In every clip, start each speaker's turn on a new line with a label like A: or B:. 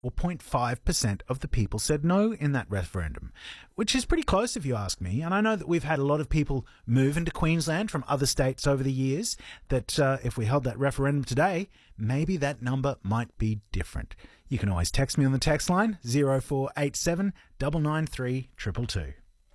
A: or 0.5% of the people said no in that referendum, which is pretty close if you ask me. And I know that we've had a lot of people move into Queensland from other states over the years, that if we held that referendum today, maybe that number might be different. You can always text me on the text line 0487 993 222.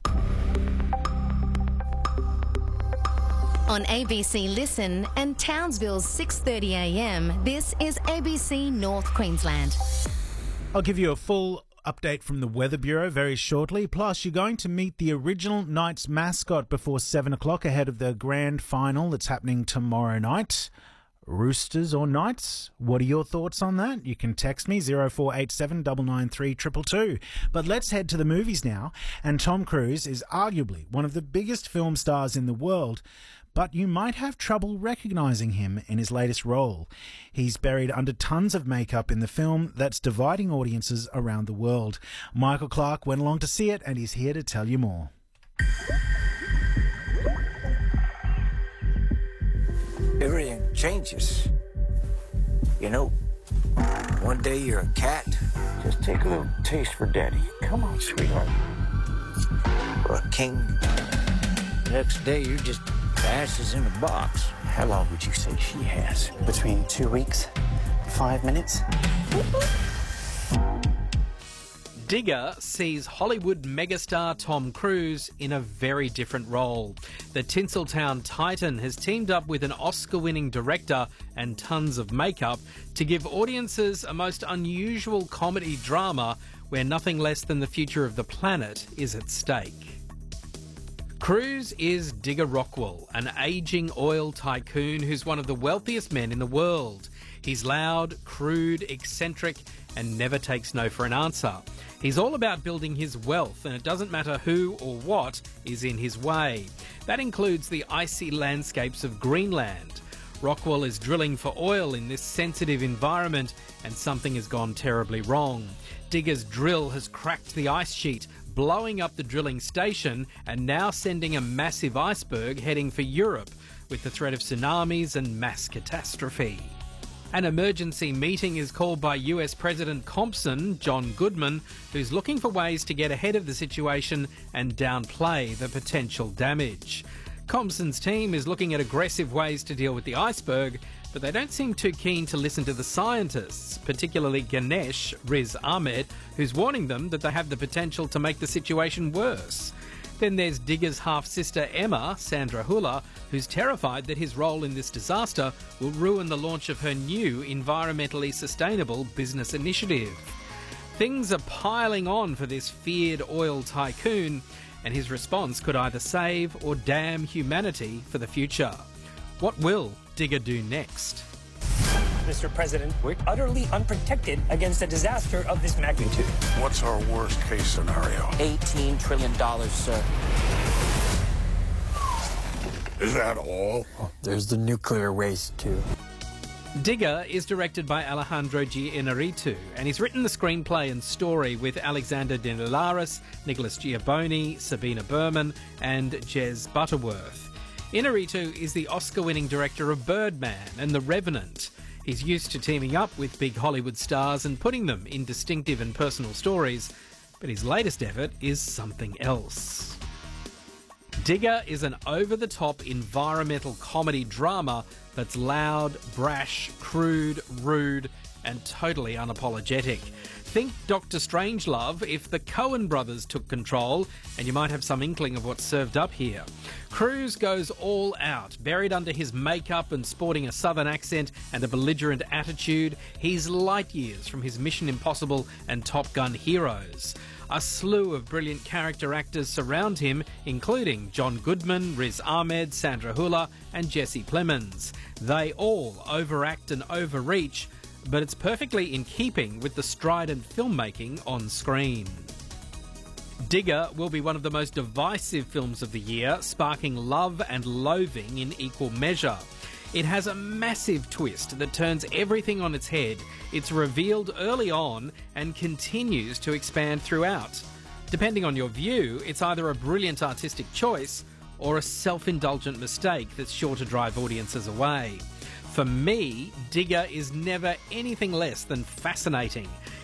B: On ABC Listen and Townsville's 6:30am, this is ABC North Queensland.
A: I'll give you a full update from the Weather Bureau very shortly. Plus, you're going to meet the original Knights mascot before 7 o'clock ahead of the grand final that's happening tomorrow night. Roosters or Knights? What are your thoughts on that? You can text me 0487 993 222. But let's head to the movies now. And Tom Cruise is arguably one of the biggest film stars in the world, but you might have trouble recognising him in his latest role. He's buried under tons of makeup in the film that's dividing audiences around the world. Michael Clark went along to see it, and he's here to tell you more.
C: Everything changes. You know, one day you're a cat. Just take a little taste for daddy. Come on, sweetheart. Or a king. Next day you're just asses in a box. How long would you say she has?
D: Between 2 weeks, 5 minutes.
E: Digger sees Hollywood megastar Tom Cruise in a very different role. The Tinseltown Titan has teamed up with an Oscar-winning director and tons of makeup to give audiences a most unusual comedy drama where nothing less than the future of the planet is at stake. Cruise is Digger Rockwell, an ageing oil tycoon who's one of the wealthiest men in the world. He's loud, crude, eccentric, and never takes no for an answer. He's all about building his wealth, and it doesn't matter who or what is in his way. That includes the icy landscapes of Greenland. Rockwell is drilling for oil in this sensitive environment, and something has gone terribly wrong. Digger's drill has cracked the ice sheet, blowing up the drilling station and now sending a massive iceberg heading for Europe with the threat of tsunamis and mass catastrophe. An emergency meeting is called by US President Compson, John Goodman, who's looking for ways to get ahead of the situation and downplay the potential damage. Compson's team is looking at aggressive ways to deal with the iceberg, but they don't seem too keen to listen to the scientists, particularly Ganesh Riz Ahmed, who's warning them that they have the potential to make the situation worse. Then there's Digger's half-sister Emma, Sandra Hüller, who's terrified that his role in this disaster will ruin the launch of her new environmentally sustainable business initiative. Things are piling on for this feared oil tycoon, and his response could either save or damn humanity for the future. What will Digger do next?
F: Mr. President, we're utterly unprotected against a disaster of this magnitude.
G: What's our worst case scenario?
C: $18 trillion, sir.
G: Is that all?
D: There's the nuclear waste, too.
E: Digger is directed by Alejandro G. Inarritu, and he's written the screenplay and story with Alexander Dinelaris, Nicholas Giaboni, Sabina Berman, and Jez Butterworth. Inarritu is the Oscar-winning director of Birdman and The Revenant. He's used to teaming up with big Hollywood stars and putting them in distinctive and personal stories, but his latest effort is something else. Digger is an over-the-top environmental comedy drama that's loud, brash, crude, rude, and totally unapologetic. Think Dr. Strangelove if the Coen brothers took control, and you might have some inkling of what's served up here. Cruise goes all out, buried under his makeup and sporting a southern accent and a belligerent attitude. He's light years from his Mission Impossible and Top Gun heroes. A slew of brilliant character actors surround him, including John Goodman, Riz Ahmed, Sandra Hüller, and Jesse Plemons. They all overact and overreach, but it's perfectly in keeping with the strident filmmaking on screen. Digger will be one of the most divisive films of the year, sparking love and loathing in equal measure. It has a massive twist that turns everything on its head. It's revealed early on and continues to expand throughout. Depending on your view, it's either a brilliant artistic choice or a self-indulgent mistake that's sure to drive audiences away. For me, Digger is never anything less than fascinating.